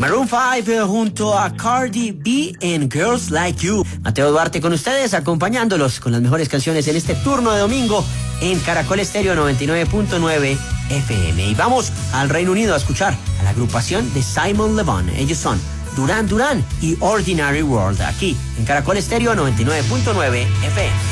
Maroon 5 junto a Cardi B en Girls Like You. Mateo Duarte con ustedes, acompañándolos con las mejores canciones en este turno de domingo en Caracol Estéreo 99.9 FM. Y vamos al Reino Unido a escuchar a la agrupación de Simon Le Bon. Ellos son Duran Duran y Ordinary World, aquí en Caracol Estéreo 99.9 FM.